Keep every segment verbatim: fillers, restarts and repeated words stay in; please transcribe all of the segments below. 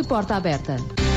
De porta aberta.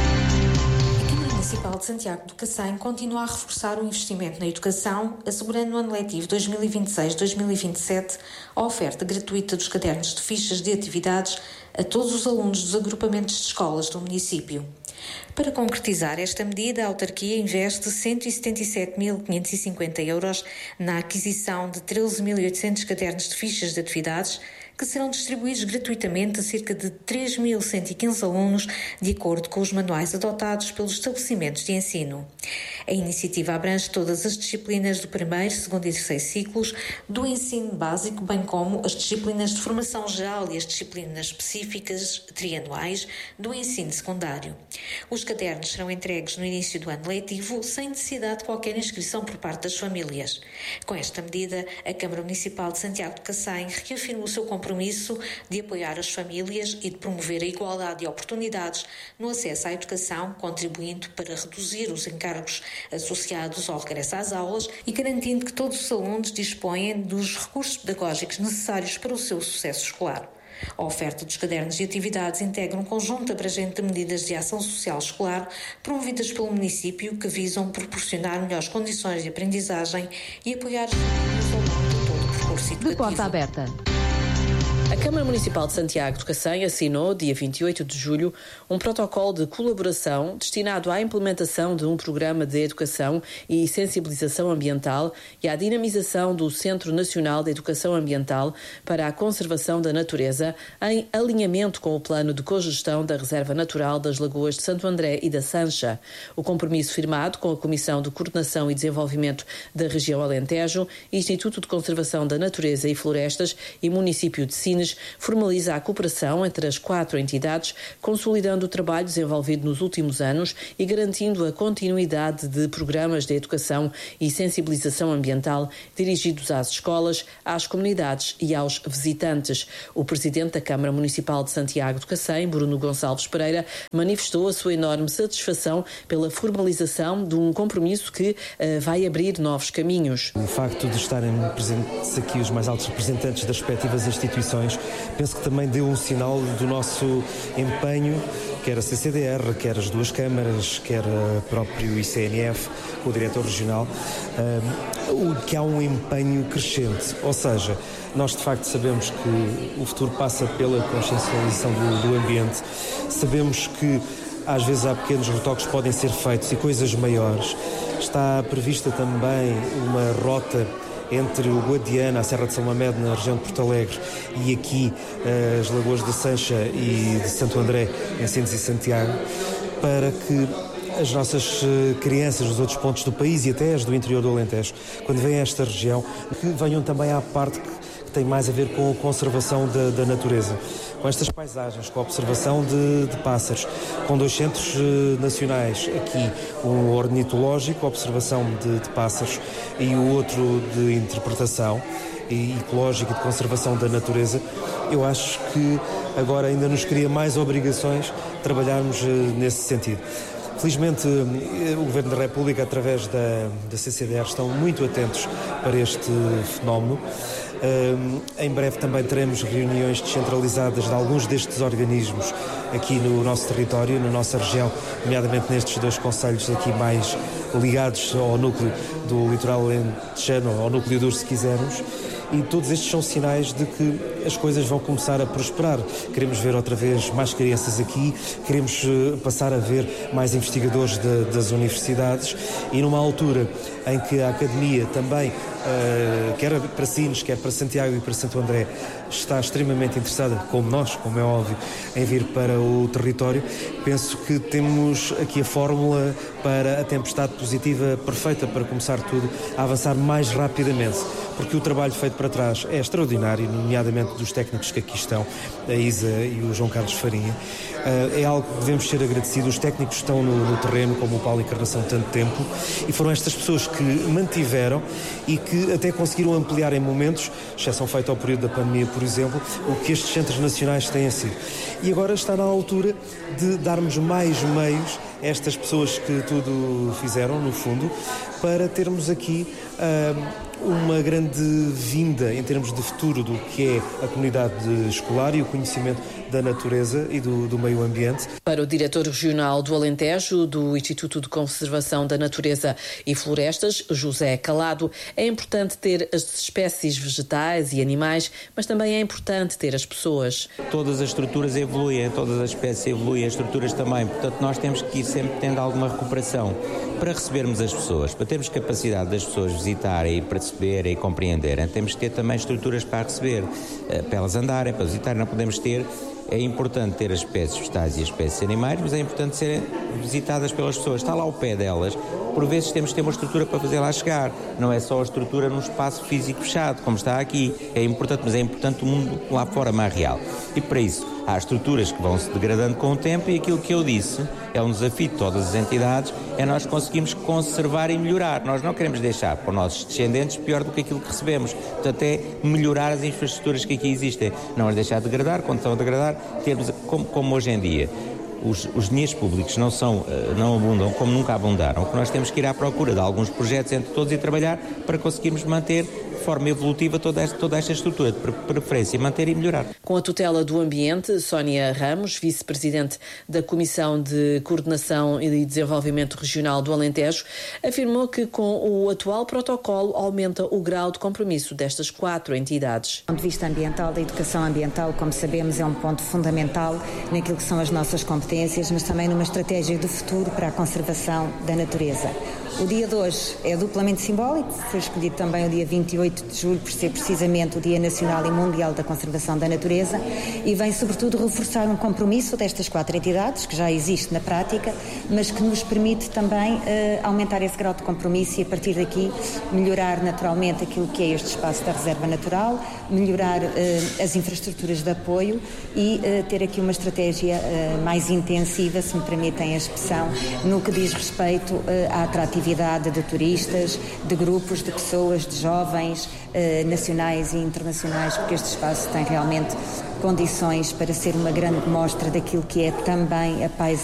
A Câmara Municipal de Santiago do Cacém continua a reforçar o investimento na educação, assegurando no ano letivo dois mil e vinte e seis dois mil e vinte e sete a oferta gratuita dos cadernos de fichas de atividades a todos os alunos dos agrupamentos de escolas do município. Para concretizar esta medida, a autarquia investe cento e setenta e sete mil quinhentos e cinquenta euros na aquisição de treze mil e oitocentos cadernos de fichas de atividades que serão distribuídos gratuitamente a cerca de três mil cento e quinze alunos, de acordo com os manuais adotados pelos estabelecimentos de ensino. A iniciativa abrange todas as disciplinas do primeiro, segundo e terceiro ciclos do ensino básico, bem como as disciplinas de formação geral e as disciplinas específicas trianuais do ensino secundário. Os cadernos serão entregues no início do ano letivo, sem necessidade de qualquer inscrição por parte das famílias. Com esta medida, a Câmara Municipal de Santiago do Cacém reafirma o seu compromisso de apoiar as famílias e de promover a igualdade de oportunidades no acesso à educação, contribuindo para reduzir os encargos associados ao regresso às aulas e garantindo que todos os alunos disponham dos recursos pedagógicos necessários para o seu sucesso escolar. A oferta dos cadernos de atividades integra um conjunto abrangente de medidas de ação social escolar promovidas pelo município que visam proporcionar melhores condições de aprendizagem e apoiar as famílias ao longo de todo o percurso educativo. De porta aberta. A Câmara Municipal de Santiago do Cacém assinou, dia vinte e oito de julho, um protocolo de colaboração destinado à implementação de um programa de educação e sensibilização ambiental e à dinamização do Centro Nacional de Educação Ambiental para a Conservação da Natureza, em alinhamento com o plano de cogestão da Reserva Natural das Lagoas de Santo André e da Sancha. O compromisso firmado com a Comissão de Coordenação e Desenvolvimento da Região Alentejo, Instituto de Conservação da Natureza e Florestas e Município de Sines formaliza a cooperação entre as quatro entidades, consolidando o trabalho desenvolvido nos últimos anos e garantindo a continuidade de programas de educação e sensibilização ambiental dirigidos às escolas, às comunidades e aos visitantes. O presidente da Câmara Municipal de Santiago do Cacém, Bruno Gonçalves Pereira, manifestou a sua enorme satisfação pela formalização de um compromisso que uh, vai abrir novos caminhos. O facto de estarem presentes aqui os mais altos representantes das respectivas instituições, penso que também deu um sinal do nosso empenho, quer a C C D R, quer as duas câmaras, quer o próprio I C N F, o diretor regional, que há um empenho crescente. Ou seja, nós de facto sabemos que o futuro passa pela consciencialização do, do ambiente, sabemos que às vezes há pequenos retoques que podem ser feitos e coisas maiores. Está prevista também uma rota entre o Guadiana, a Serra de São Mamede, na região de Porto Alegre, e aqui as Lagoas da Sancha e de Santo André, em Sines e Santiago, para que as nossas crianças dos outros pontos do país e até as do interior do Alentejo, quando vêm a esta região, que venham também à parte que tem mais a ver com a conservação da, da natureza, com estas paisagens, com a observação de, de pássaros, com dois centros eh, nacionais, aqui um ornitológico, observação de, de pássaros, e o outro de interpretação e ecológica e de conservação da natureza. Eu acho que agora ainda nos cria mais obrigações trabalharmos eh, nesse sentido. Felizmente, o Governo da República, através da, da C C D R, estão muito atentos para este fenómeno. Um, em breve também teremos reuniões descentralizadas de alguns destes organismos aqui no nosso território, na nossa região, nomeadamente nestes dois concelhos aqui mais ligados ao núcleo do litoral alentejano, ao núcleo duro, se quisermos. E todos estes são sinais de que as coisas vão começar a prosperar. Queremos ver outra vez mais crianças aqui, queremos passar a ver mais investigadores de, das universidades, e numa altura em que a Academia também, uh, quer para Sines, quer para Santiago e para Santo André, está extremamente interessada, como nós, como é óbvio, em vir para o território, penso que temos aqui a fórmula para a tempestade positiva perfeita para começar tudo a avançar mais rapidamente, porque o trabalho feito para trás é extraordinário, nomeadamente dos técnicos que aqui estão, a Isa e o João Carlos Farinha. É algo que devemos ser agradecidos. Os técnicos estão no, no terreno, como o Paulo Encarnação, tanto tempo, e foram estas pessoas que mantiveram e que até conseguiram ampliar em momentos, exceção feita ao período da pandemia, por exemplo, o que estes centros nacionais têm sido. E agora está na altura de darmos mais meios a estas pessoas que tudo fizeram, no fundo, para termos aqui uh, uma grande vinda em termos de futuro do que é a comunidade escolar e o conhecimento da natureza e do, do meio ambiente. Para o diretor regional do Alentejo, do Instituto de Conservação da Natureza e Florestas, José Calado, é importante ter as espécies vegetais e animais, mas também é importante ter as pessoas. Todas as estruturas evoluem, todas as espécies evoluem, as estruturas também, portanto nós temos que ir sempre tendo alguma recuperação para recebermos as pessoas, para termos capacidade das pessoas visitarem e perceberem e compreenderem. Temos que ter também estruturas para receber, para elas andarem, para visitarem, não podemos ter. É importante ter as espécies vegetais e as espécies animais, mas é importante serem visitadas pelas pessoas. Está lá ao pé delas. Por vezes temos que ter uma estrutura para fazer lá chegar. Não é só a estrutura num espaço físico fechado, como está aqui. É importante, mas é importante o mundo lá fora mais real. E para isso, há estruturas que vão se degradando com o tempo e aquilo que eu disse é um desafio de todas as entidades, é nós conseguirmos conservar e melhorar. Nós não queremos deixar para os nossos descendentes pior do que aquilo que recebemos. Portanto, é melhorar as infraestruturas que aqui existem. Não as deixar degradar, quando estão a degradar, termos, como, como hoje em dia. Os, os dinheiros públicos não, são, não abundam como nunca abundaram. O que nós temos que ir à procura de alguns projetos entre todos e trabalhar para conseguirmos manter de forma evolutiva toda esta, toda esta estrutura de preferência, manter e melhorar. Com a tutela do ambiente, Sónia Ramos, vice-presidente da Comissão de Coordenação e Desenvolvimento Regional do Alentejo, afirmou que com o atual protocolo aumenta o grau de compromisso destas quatro entidades. Do ponto de vista ambiental, da educação ambiental, como sabemos, é um ponto fundamental naquilo que são as nossas competências, mas também numa estratégia do futuro para a conservação da natureza. O dia de hoje é duplamente simbólico, foi escolhido também o dia vinte e oito de julho por ser precisamente o Dia Nacional e Mundial da Conservação da Natureza e vem sobretudo reforçar um compromisso destas quatro entidades, que já existe na prática, mas que nos permite também uh, aumentar esse grau de compromisso e a partir daqui melhorar naturalmente aquilo que é este espaço da reserva natural, melhorar uh, as infraestruturas de apoio e uh, ter aqui uma estratégia uh, mais intensiva, se me permitem a expressão, no que diz respeito uh, à atratividade de turistas, de grupos, de pessoas, de jovens, eh, nacionais e internacionais, porque este espaço tem realmente condições para ser uma grande mostra daquilo que é também a paisagem